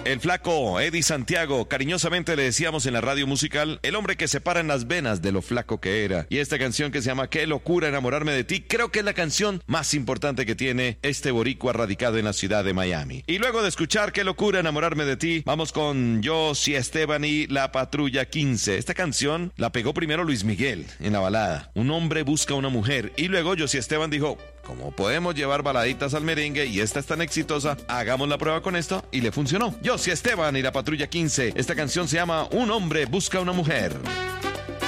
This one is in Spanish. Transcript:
El flaco Eddie Santiago, cariñosamente le decíamos en la radio musical, el hombre que se para en las venas de lo flaco que era. Y esta canción que se llama Qué locura enamorarme de ti, creo que es la canción más importante que tiene este boricua radicado en la ciudad de Miami. Y luego de escuchar Qué locura enamorarme de ti, vamos con Josie Esteban y La Patrulla 15. Esta canción la pegó primero Luis Miguel en la balada. Un hombre busca una mujer. Y luego Josie Esteban dijo, como podemos llevar baladitas al merengue y esta es tan exitosa, hagamos la prueba con esto, y le funcionó. Josie Esteban y La Patrulla 15. Esta canción se llama Un hombre busca una mujer.